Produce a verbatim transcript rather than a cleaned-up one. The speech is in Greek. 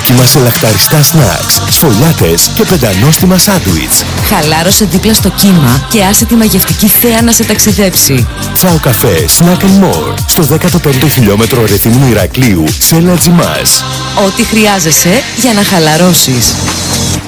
Έτοιμα σε λαχταριστά σνακς, σφολιάτες και πεντανόστιμα σάντουιτς. Χαλάρωσε δίπλα στο κύμα και άσε τη μαγευτική θέα να σε ταξιδέψει. Φάω καφέ Snack and More στο δέκατο πέμπτο χιλιόμετρο Ρεθυμνού Ηρακλείου σε Ελατζιμάς. Ό,τι χρειάζεσαι για να χαλαρώσεις.